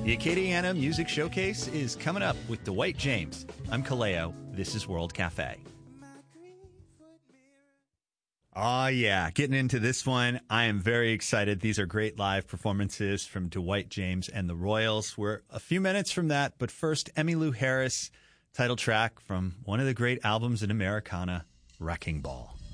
The Acadiana Music Showcase is coming up with Dwight James. I'm Kaleo. This is World Cafe. Oh, yeah. Getting into this one, I am very excited. These are great live performances from Dwight James and the Royals. We're a few minutes from that, but first, Emmylou Harris, title track from one of the great albums in Americana, Wrecking Ball.